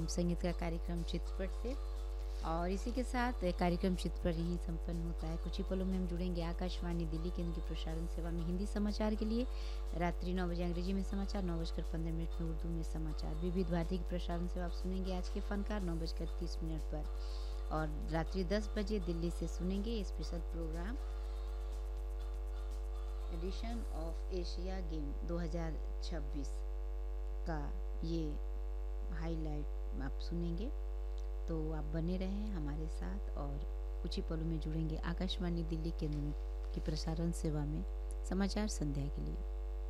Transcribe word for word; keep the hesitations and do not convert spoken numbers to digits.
संगीत का कार्यक्रम चित्रपट से। और इसी के साथ कार्यक्रम चित्रपट यहीं संपन्न होता है। कुछ ही पलों में हम जुड़ेंगे आकाशवाणी दिल्ली केंद्र की प्रसारण सेवा में हिंदी समाचार के लिए। रात्रि नौ बजे अंग्रेजी में समाचार, नौ बजकर पंद्रह मिनट में उर्दू में समाचार। विविध भारती की प्रसारण सेवा आप सुनेंगे आज के फनकार नौ बजकर तीस मिनट पर। और रात्रि दस बजे दिल्ली से सुनेंगे special programme addition of Asia game दो हज़ार छब्बीस का ये हाईलाइट आप सुनेंगे। तो आप बने रहें हमारे साथ और कुछ ही पलों में जुड़ेंगे आकाशवाणी दिल्ली केंद्र की प्रसारण सेवा में समाचार संध्या के लिए।